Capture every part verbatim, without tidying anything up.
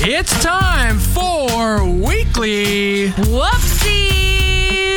It's time for Weekly Whoopsies!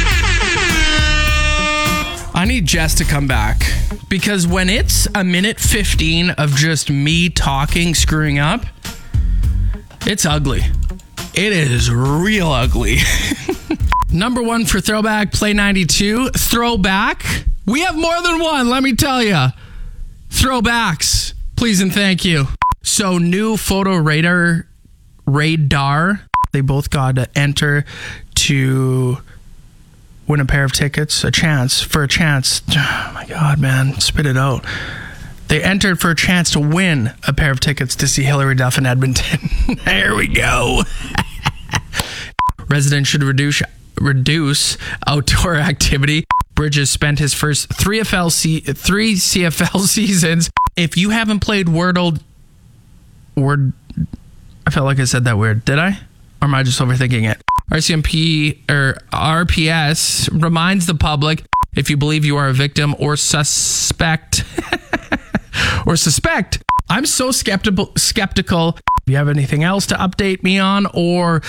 I need Jess to come back because when it's a minute fifteen of just me talking, screwing up, it's ugly. It is real ugly. Number one for Throwback Play ninety-two. Throwback. We have more than one, let me tell you. Throwbacks. Please and thank you. So new photo radar, radar. They both got to enter to win a pair of tickets, a chance for a chance. Oh my God, man, spit it out. They entered for a chance to win a pair of tickets to see Hilary Duff in Edmonton. There we go. Residents should reduce reduce outdoor activity. Bridges spent his first three F L C three C F L seasons. If you haven't played Wordle, Word, I felt like I said that weird. Did I? Or am I just overthinking it? R C M P or R P S reminds the public if you believe you are a victim or suspect or suspect. I'm so skeptical. Skeptical. Do you have anything else to update me on, or?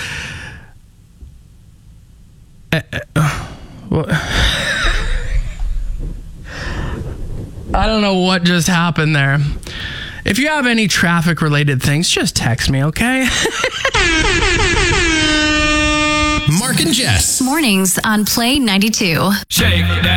Uh, uh, well, I don't know what just happened there. If you have any traffic related things, just text me, okay? Mark and Jess. Mornings on Play ninety-two. Shake that.